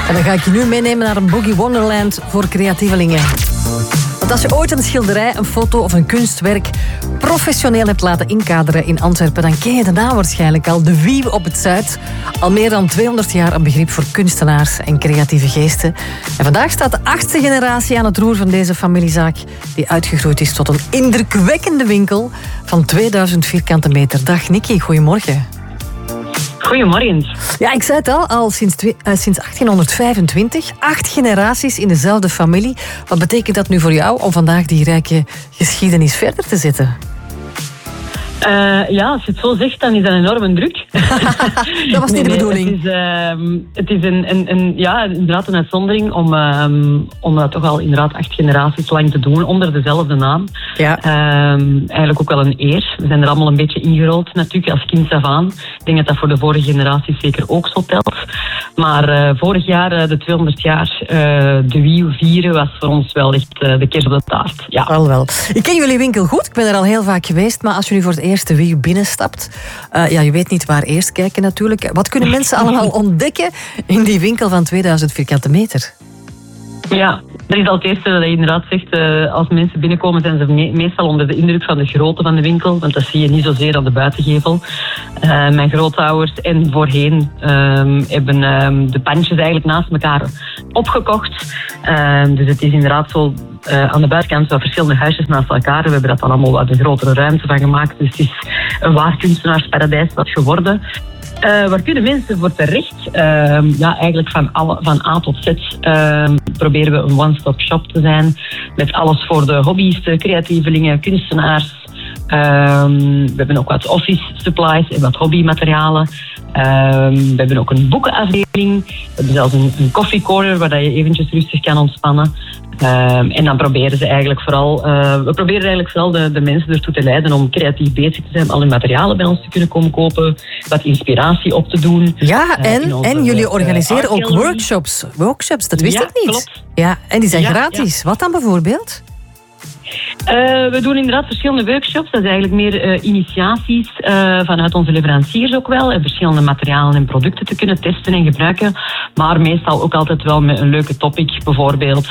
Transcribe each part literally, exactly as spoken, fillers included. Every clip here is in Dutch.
En dan ga ik je nu meenemen naar een Boogie Wonderland voor creatievelingen. Want als je ooit een schilderij, een foto of een kunstwerk professioneel hebt laten inkaderen in Antwerpen, dan ken je de naam waarschijnlijk al. De Wiel op het Zuid. Al meer dan tweehonderd jaar een begrip voor kunstenaars en creatieve geesten. En vandaag staat de achtste generatie aan het roer van deze familiezaak, die uitgegroeid is tot een indrukwekkende winkel van tweeduizend vierkante meter. Dag Nikki, goedemorgen. Goedemorgen. Ja, ik zei het al, al sinds, twee, uh, sinds achttienhonderdvijfentwintig. Acht generaties in dezelfde familie. Wat betekent dat nu voor jou om vandaag die rijke geschiedenis verder te zetten? Uh, ja, als je het zo zegt, dan is dat een enorme druk. Dat was niet nee, de bedoeling. Het is, uh, het is een, een, een, ja, inderdaad een uitzondering om, uh, om dat toch al inderdaad acht generaties lang te doen onder dezelfde naam. Ja. Uh, eigenlijk ook wel een eer. We zijn er allemaal een beetje ingerold natuurlijk als kind af aan. Ik denk dat dat voor de vorige generaties zeker ook zo telt. Maar uh, vorig jaar, uh, de tweehonderd jaar, uh, de Wiel vieren was voor ons wel echt uh, de kers op de taart. Ja. Al wel. Ik ken jullie winkel goed, ik ben er al heel vaak geweest, maar als je nu voor het eerst de Wiel binnenstapt, uh, ja, je weet niet waar eerst kijken natuurlijk. Wat kunnen mensen allemaal ontdekken in die winkel van tweeduizend vierkante meter? Ja, dat is al het eerste dat je inderdaad zegt. Uh, als mensen binnenkomen zijn ze me- meestal onder de indruk van de grootte van de winkel. Want dat zie je niet zozeer aan de buitengevel. Uh, mijn grootouders en voorheen um, hebben um, de pandjes eigenlijk naast elkaar opgekocht. Uh, dus het is inderdaad zo uh, aan de buitenkant wat verschillende huisjes naast elkaar. We hebben dat dan allemaal wat een grotere ruimte van gemaakt. Dus het is een waar kunstenaarsparadijs wat geworden. Uh, waar kunnen mensen voor terecht? Uh, ja, eigenlijk van, alle, van A tot Z uh, proberen we een one-stop shop te zijn. Met alles voor de hobbyisten, creatievelingen, kunstenaars. Uh, we hebben ook wat office supplies en wat hobbymaterialen. Uh, we hebben ook een boekenafdeling. We hebben zelfs een, een coffee corner waar je eventjes rustig kan ontspannen. Uh, en dan proberen ze eigenlijk vooral, uh, we proberen eigenlijk vooral de, de mensen ertoe te leiden om creatief bezig te zijn, al hun materialen bij ons te kunnen komen kopen, wat inspiratie op te doen. Ja, en, uh, onze, en jullie organiseren uh, ook workshops. Workshops, dat wist ja, ik niet. Klopt. Ja, en die zijn ja, gratis. Ja. Wat dan bijvoorbeeld? Uh, we doen inderdaad verschillende workshops. Dat is eigenlijk meer uh, initiaties uh, vanuit onze leveranciers ook wel. En verschillende materialen en producten te kunnen testen en gebruiken. Maar meestal ook altijd wel met een leuke topic. Bijvoorbeeld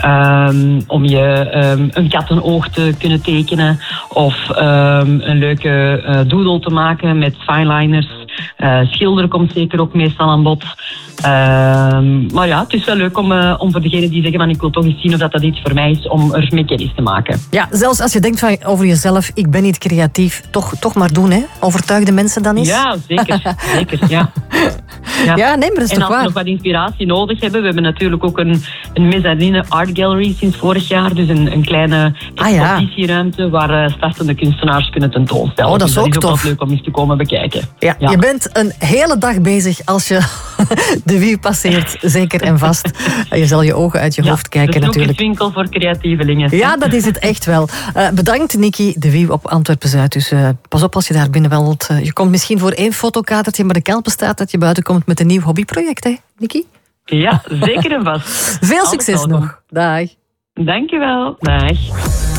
um, om je um, een kattenoog te kunnen tekenen. Of um, een leuke uh, doodle te maken met fineliners. Uh, schilderen komt zeker ook meestal aan bod. Uh, maar ja, het is wel leuk om, uh, om voor degenen die zeggen van ik wil toch eens zien of dat, dat iets voor mij is, om er mee kennis te maken. Ja, zelfs als je denkt van, over jezelf, ik ben niet creatief, toch, toch maar doen, hè? Overtuig de mensen dan eens. Ja, zeker. zeker ja. Ja. ja, nee, maar dat is en toch waar. als we nog wat inspiratie nodig hebben, we hebben natuurlijk ook een, een mezzanine art gallery sinds vorig jaar. Dus een, een kleine expositieruimte ah, ja. waar uh, startende kunstenaars kunnen tentoonstellen. Oh, dat is dus ook dat is ook tof. wat leuk om eens te komen bekijken. Ja, ja. Je bent een hele dag bezig als je de Wiel passeert, zeker en vast. Je zal je ogen uit je ja, hoofd kijken dus natuurlijk. Een winkel voor creatievelingen. Ja, dat is het echt wel. Uh, bedankt Nikki, de Wiel op Antwerpen-Zuid. Dus uh, pas op als je daar binnen wandelt. Uh, je komt misschien voor één fotokadertje, maar de kans bestaat dat je buiten komt met een nieuw hobbyproject, hè, Nikki? Ja, zeker en vast. Veel succes nog. Dag. Dankjewel. Dag.